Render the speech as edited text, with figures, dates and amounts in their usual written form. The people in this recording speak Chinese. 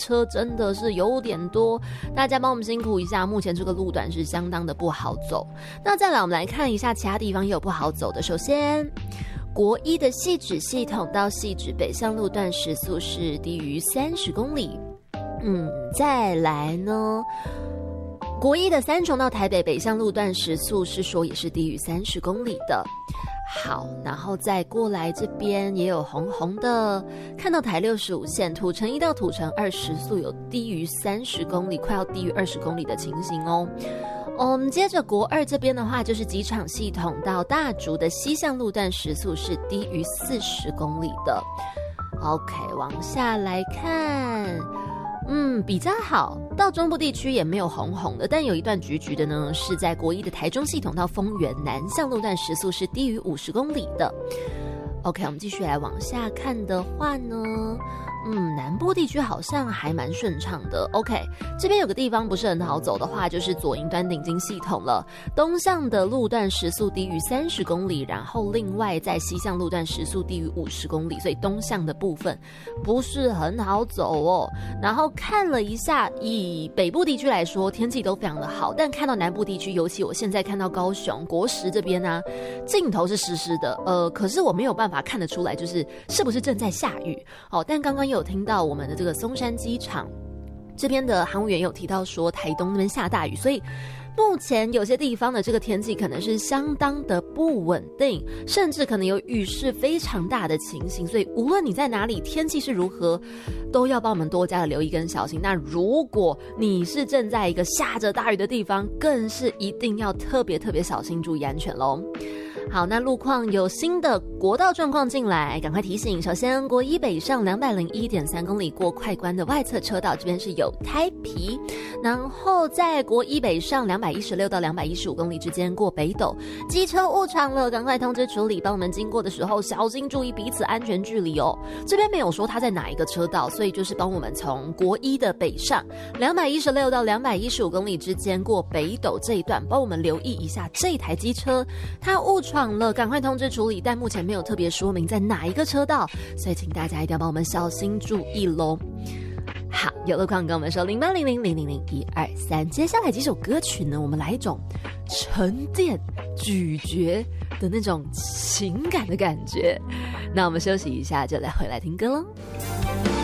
车真的是有点多，大家帮我们辛苦一下，目前这个路段是相当的不好走。那再来我们来看一下其他地方也有不好走的。首先国一的汐止系统到汐止北向路段时速是低于30公里。再来呢，国一的三重到台北北向路段时速是说也是低于30公里的。好，然后再过来这边也有红红的，看到台65线土城1到土城2时速有低于30公里，快要低于20公里的情形哦。接着国二这边的话，就是机场系统到大竹的西向路段时速是低于40公里的。OK， 往下来看。比较好，到中部地区也没有红红的，但有一段橘橘的呢，是在国一的台中系统到丰原南向路段时速是低于50公里的。OK， 我们继续来往下看的话呢，南部地区好像还蛮顺畅的。OK， 这边有个地方不是很好走的话，就是左营端顶金系统了。东向的路段时速低于30公里，然后另外在西向路段时速低于50公里，所以东向的部分不是很好走哦。然后看了一下，以北部地区来说，天气都非常的好，但看到南部地区，尤其我现在看到高雄国十这边啊，镜头是湿湿的，可是我没有办法看得出来，是不是正在下雨。但刚刚也有听到我们的这个松山机场这边的航务员有提到说台东那边下大雨，所以目前有些地方的这个天气可能是相当的不稳定，甚至可能有雨势非常大的情形，所以无论你在哪里，天气是如何，都要帮我们多加的留意跟小心。那如果你是正在一个下着大雨的地方，更是一定要特别小心，注意安全咯。好，那路况有新的国道状况进来，赶快提醒。首先，国一北上201.3公里过快关的外侧车道，这边是有胎皮。然后在国一北上216到215公里之间过北斗，机车误闯了，赶快通知处理，帮我们经过的时候小心注意彼此安全距离哦。这边没有说它在哪一个车道，所以就是帮我们从国一的北上216到215公里之间过北斗这一段，帮我们留意一下这台机车它误闯了，赶快通知处理，但目前没有特别说明在哪一个车道，所以请大家一定要帮我们小心注意咯。好，有路况跟我们说0800000123。接下来几首歌曲呢，我们来一种沉淀咀嚼的那种情感的感觉。那我们休息一下，就来回来听歌咯。